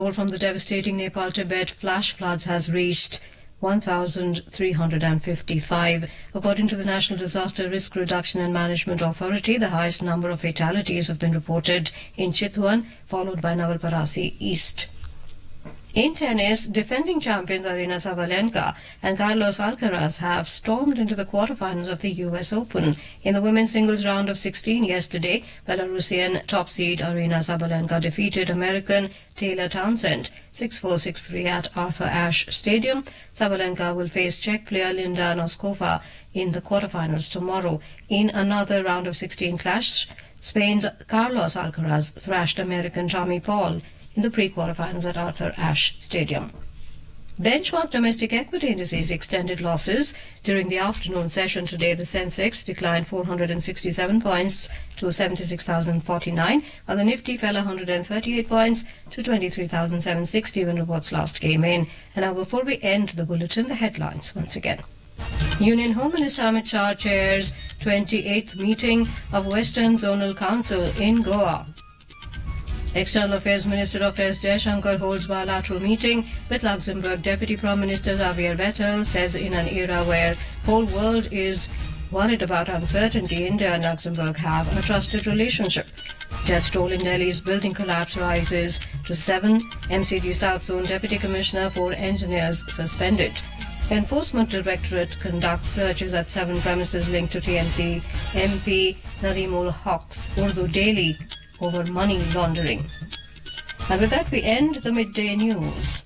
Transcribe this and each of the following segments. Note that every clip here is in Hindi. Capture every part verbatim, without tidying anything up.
From the devastating Nepal-Tibet flash floods has reached one thousand three hundred fifty-five. According to the National Disaster Risk Reduction and Management Authority, the highest number of fatalities have been reported in Chitwan, followed by Navalparasi East. In tennis, defending champions Aryna Sabalenka and Carlos Alcaraz have stormed into the quarterfinals of the U S Open. In the women's singles round of sixteen yesterday, Belarusian top seed Aryna Sabalenka defeated American Taylor Townsend six four six three at Arthur Ashe Stadium. Sabalenka will face Czech player Linda Noskova in the quarterfinals tomorrow. In another round of sixteen clash, Spain's Carlos Alcaraz thrashed American Tommy Paul in the pre-quarterfinals at Arthur Ashe Stadium. Benchmark domestic equity indices extended losses during the afternoon session today. The Sensex declined four hundred sixty-seven points to seventy-six thousand forty-nine, while the Nifty fell one hundred thirty-eight points to twenty-three thousand seven hundred sixty when reports last came in. And now before we end the bulletin, the headlines once again. Union Home Minister Amit Shah chairs twenty-eighth meeting of Western Zonal Council in Goa. External Affairs Minister Doctor S. Jaishankar holds bilateral meeting with Luxembourg Deputy Prime Minister Xavier Bettel. Says in an era where whole world is worried about uncertainty, India and Luxembourg have a trusted relationship. Death toll in Delhi's building collapse rises to seven. M C D South Zone Deputy Commissioner for Engineers suspended. Enforcement Directorate conducts searches at seven premises linked to T M C M P Nadimul Haq's Urdu Daily over money laundering. And with that, we end the midday news.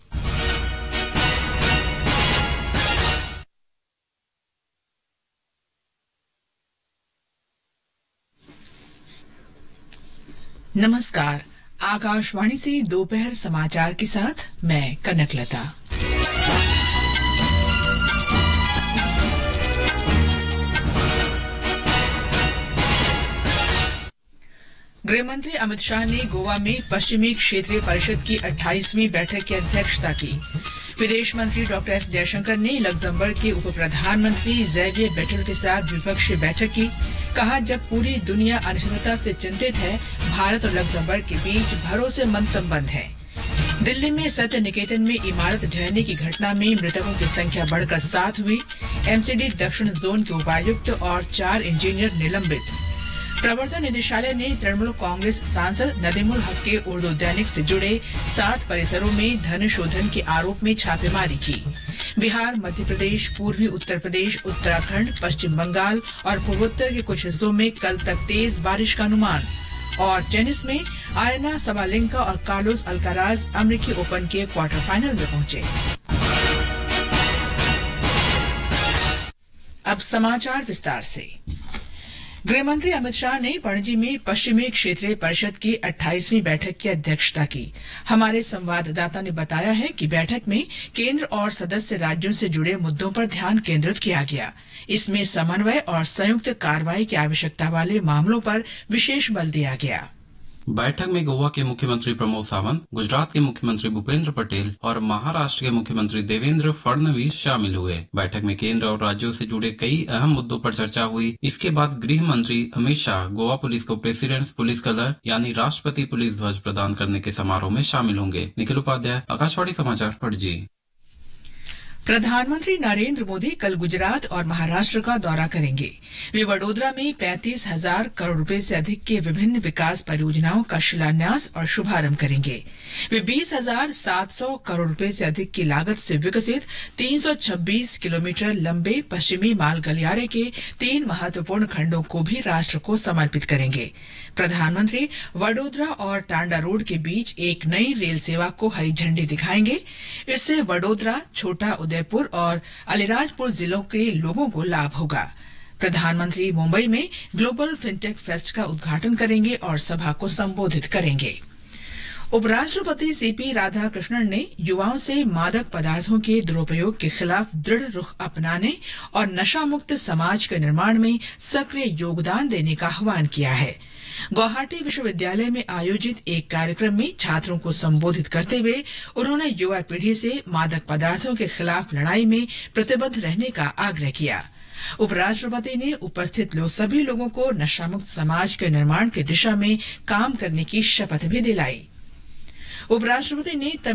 नमस्कार, आकाशवाणी से दोपहर समाचार के साथ मैं कनकलता। गृहमंत्री अमित शाह ने गोवा में पश्चिमी क्षेत्रीय परिषद की अट्ठाईसवीं बैठक की अध्यक्षता की। विदेश मंत्री डॉक्टर एस जयशंकर ने लग्जमबर्ग के उप प्रधानमंत्री ज़ैवियर बेटेल के साथ द्विपक्षीय बैठक की। कहा, जब पूरी दुनिया अनिश्चितता से चिंतित है, भारत और लग्जमबर्ग के बीच भरोसेमंद संबंध है। दिल्ली में सत्य निकेतन में इमारत ढहने की घटना में मृतकों की संख्या बढ़कर सात हुई। एमसीडी दक्षिण जोन के उपायुक्त और चार इंजीनियर निलंबित। प्रवर्तन निदेशालय ने तृणमूल कांग्रेस सांसद नदीमुल हक के उर्दू दैनिक से जुड़े सात परिसरों में धन शोधन के आरोप में छापेमारी की। बिहार, मध्य प्रदेश, पूर्वी उत्तर प्रदेश, उत्तराखंड, पश्चिम बंगाल और पूर्वोत्तर के कुछ हिस्सों में कल तक तेज बारिश का अनुमान। और टेनिस में आयना सबालेंका और कार्लोस अल्काराज अमेरिकी ओपन के क्वार्टर फाइनल में पहुंचे। अब समाचार विस्तार से। गृहमंत्री अमित शाह ने पणजी में पश्चिमी क्षेत्रीय परिषद की अट्ठाईसवीं बैठक की अध्यक्षता की। हमारे संवाददाता ने बताया है कि बैठक में केंद्र और सदस्य राज्यों से जुड़े मुद्दों पर ध्यान केंद्रित किया गया। इसमें समन्वय और संयुक्त कार्रवाई की आवश्यकता वाले मामलों पर विशेष बल दिया गया। बैठक में गोवा के मुख्यमंत्री प्रमोद सावंत, गुजरात के मुख्यमंत्री भूपेंद्र पटेल और महाराष्ट्र के मुख्यमंत्री देवेंद्र फडणवीस शामिल हुए। बैठक में केंद्र और राज्यों से जुड़े कई अहम मुद्दों पर चर्चा हुई। इसके बाद गृह मंत्री अमित शाह गोवा पुलिस को प्रेसिडेंट्स पुलिस कलर यानी राष्ट्रपति पुलिस ध्वज प्रदान करने के समारोह में शामिल होंगे। निखिल उपाध्याय, आकाशवाणी समाचार, पणजी। प्रधानमंत्री नरेंद्र मोदी कल गुजरात और महाराष्ट्र का दौरा करेंगे। वे वडोदरा में पैंतीस हजार करोड़ रुपए से अधिक के विभिन्न विकास परियोजनाओं का शिलान्यास और शुभारंभ करेंगे। वे बीस हजार सात सौ करोड़ रुपए से अधिक की लागत से विकसित तीन सौ छब्बीस किलोमीटर लंबे पश्चिमी माल गलियारे के तीन महत्वपूर्ण खंडों को भी राष्ट्र को समर्पित करेंगे। प्रधानमंत्री वडोदरा और टांडा रोड के बीच एक नई रेल सेवा को हरी झंडी दिखाएंगे। इससे वडोदरा, छोटा उदयपुर और अलीराजपुर जिलों के लोगों को लाभ होगा। प्रधानमंत्री मुंबई में ग्लोबल फिनटेक फेस्ट का उद्घाटन करेंगे और सभा को संबोधित करेंगे। उपराष्ट्रपति सीपी राधाकृष्णन ने युवाओं से मादक पदार्थों के दुरुपयोग के खिलाफ दृढ़ रुख अपनाने और नशा मुक्त समाज के निर्माण में सक्रिय योगदान देने का आह्वान किया है। गुवाहाटी विश्वविद्यालय में आयोजित एक कार्यक्रम में छात्रों को संबोधित करते हुए उन्होंने युवा पीढ़ी से मादक पदार्थों के खिलाफ लड़ाई में प्रतिबद्ध रहने का आग्रह किया। उपराष्ट्रपति ने उपस्थित लोग सभी लोगों को नशामुक्त समाज के निर्माण की दिशा में काम करने की शपथ भी दिलाई। उपराष्ट्रपति ने